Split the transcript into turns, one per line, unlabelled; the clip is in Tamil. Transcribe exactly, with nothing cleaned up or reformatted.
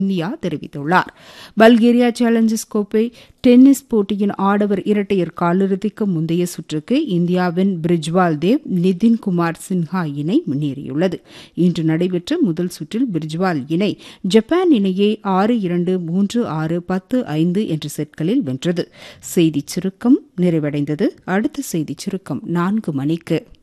இந்தியா தெரிவித்துள்ளார். பல்கேரியா சேலஞ்சர்ஸ் கோப்பை டென்னிஸ் போட்டியின் ஆடவர் இரட்டையர் காலிறுதிக்கு முந்தைய சுற்றுக்கு இந்தியாவின் பிரிஜ்வால் தேவ் நிதின் குமார் சின்ஹா இணை முன்னேறியுள்ளது. இன்று நடைபெற்ற முதல் சுற்றில் பிரிஜ்வால் இணை ஜப்பான் இணையை ஆறு இரண்டு மூன்று ஆறு பத்து ஐந்து என்ற செட்களில் வென்றது. செய்திச் சுருக்கம் நிறைவடைந்தது. அடுத்த செய்திச் சுருக்கம் நான்கு மணிக்கு.